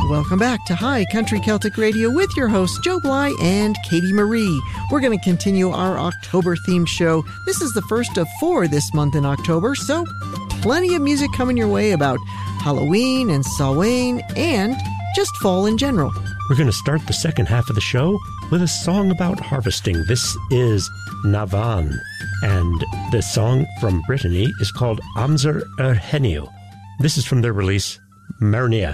Welcome back to High Country Celtic Radio with your hosts Joe Bly and Katie Marie. We're going to continue our October-themed show. This is the first of 4 this month in October, so plenty of music coming your way about Halloween and Samhain and just fall in general. We're going to start the second half of the show with a song about harvesting. This is Navan, and the song from Brittany is called Amser Erhenio. This is from their release, Marnia.